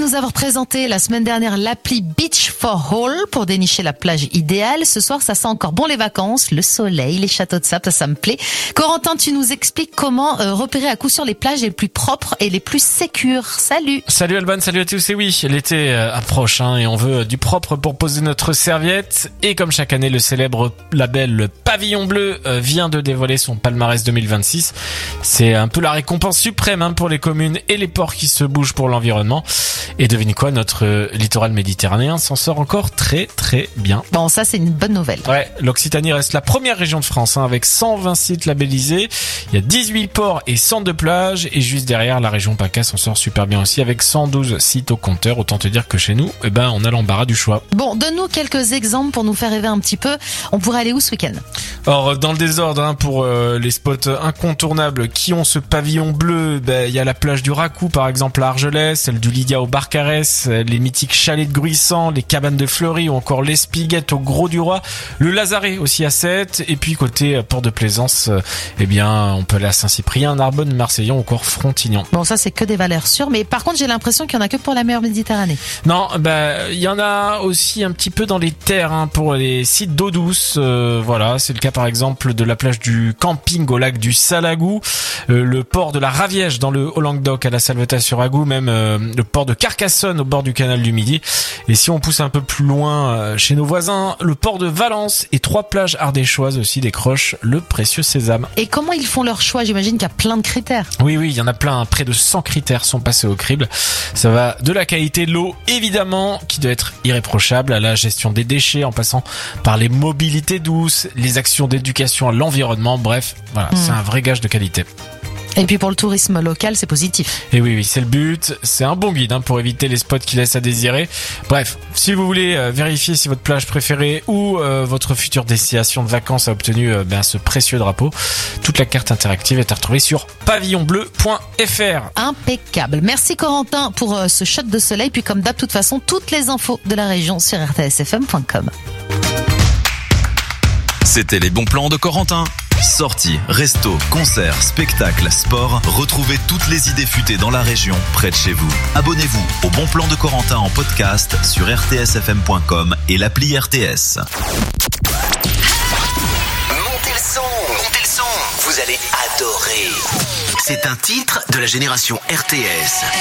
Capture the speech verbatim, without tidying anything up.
Nous avons présenté la semaine dernière l'appli Beach for All pour dénicher la plage idéale. Ce soir, ça sent encore bon les vacances, le soleil, les châteaux de sable, ça, ça me plaît. Corentin, tu nous expliques comment euh, repérer à coup sûr les plages les plus propres et les plus sécures. Salut. Salut Alban, salut à tous. Et oui, l'été euh, approche hein, et on veut du propre pour poser notre serviette. Et comme chaque année, le célèbre label le Pavillon Bleu euh, vient de dévoiler son palmarès deux mille vingt-six. C'est un peu la récompense suprême hein, pour les communes et les ports qui se bougent pour l'environnement. Et devinez quoi, notre euh, littoral méditerranéen s'en sort encore très très bien. Bon, ça c'est une bonne nouvelle. Ouais, l'Occitanie reste la première région de France hein, avec cent vingt sites labellisés. Il y a dix-huit ports et cent deux plages. Et juste derrière, la région PACA s'en sort super bien aussi avec cent douze sites au compteur. Autant te dire que chez nous, eh ben, on a l'embarras du choix. Bon, donne-nous quelques exemples pour nous faire rêver un petit peu. On pourrait aller où ce week-end ? Or, dans le désordre, hein, pour euh, les spots incontournables qui ont ce pavillon bleu, ben, il y a la plage du Racou par exemple à Argelès, celle du Liga au Barcarès, les mythiques chalets de Gruissant, les cabanes de Fleury ou encore l'Espiguette au Gros du Roi, le Lazaret aussi à Sète, et puis côté euh, port de Plaisance, euh, eh bien on peut aller à Saint-Cyprien, Narbonne, Marseillon ou encore Frontignan. Bon, ça c'est que des valeurs sûres, mais par contre j'ai l'impression qu'il y en a que pour la mer Méditerranée. Non, bah il y en a aussi un petit peu dans les terres hein, pour les sites d'eau douce. Euh, voilà, c'est le cas par exemple de la plage du Camping au lac du Salagou, euh, le port de la Raviège dans le Haut-Languedoc à la Salvetat-sur-Agou, même euh, le port de Carcassonne au bord du canal du Midi. Et si on pousse un peu plus loin euh, chez nos voisins, le port de Valence et trois plages ardéchoises aussi décrochent le précieux sésame. Et comment ils font leur choix ? J'imagine qu'il y a plein de critères. Oui, oui, il y en a plein. Près de cent critères sont passés au crible. Ça va de la qualité de l'eau, évidemment, qui doit être irréprochable, à la gestion des déchets, en passant par les mobilités douces, les actions d'éducation à l'environnement. Bref, voilà, mmh. c'est un vrai gage de qualité. Et puis pour le tourisme local, c'est positif. Et oui, oui, c'est le but. C'est un bon guide hein, pour éviter les spots qui laissent à désirer. Bref, si vous voulez euh, vérifier si votre plage préférée ou euh, votre future destination de vacances a obtenu euh, ben, ce précieux drapeau, toute la carte interactive est à retrouver sur pavillon bleu point f r. Impeccable. Merci Corentin pour euh, ce shot de soleil. Puis comme d'hab, de toute façon, toutes les infos de la région sur r t s f m point com. C'était les bons plans de Corentin. Sorties, restos, concerts, spectacles, sport, retrouvez toutes les idées futées dans la région, près de chez vous. Abonnez-vous au Bon Plan de Corentin en podcast sur r t s f m point com et l'appli R T S. Montez le son, montez le son, vous allez adorer. C'est un titre de la génération R T S.